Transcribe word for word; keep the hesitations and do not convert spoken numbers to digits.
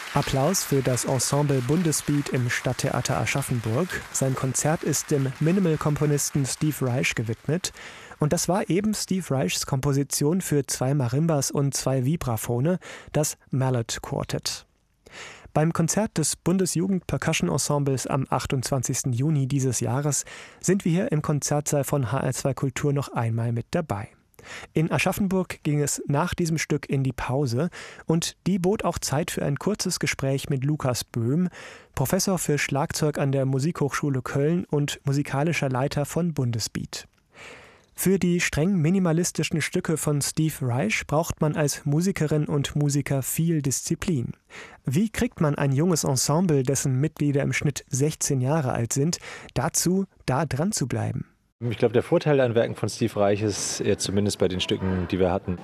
Applaus für das Ensemble Bundesbeat im Stadttheater Aschaffenburg. Sein Konzert ist dem Minimal-Komponisten Steve Reich gewidmet. Und das war eben Steve Reichs Komposition für zwei Marimbas und zwei Vibraphone, das Mallet Quartet. Beim Konzert des Bundesjugend-Percussion-Ensembles am achtundzwanzigsten Juni dieses Jahres sind wir hier im Konzertsaal von H R zwei Kultur noch einmal mit dabei. In Aschaffenburg ging es nach diesem Stück in die Pause und die bot auch Zeit für ein kurzes Gespräch mit Lukas Böhm, Professor für Schlagzeug an der Musikhochschule Köln und musikalischer Leiter von Bundesbeat. Für die streng minimalistischen Stücke von Steve Reich braucht man als Musikerin und Musiker viel Disziplin. Wie kriegt man ein junges Ensemble, dessen Mitglieder im Schnitt sechzehn Jahre alt sind, dazu, da dran zu bleiben? Ich glaube, der Vorteil an Werken von Steve Reich ist, zumindest bei den Stücken, die wir hatten,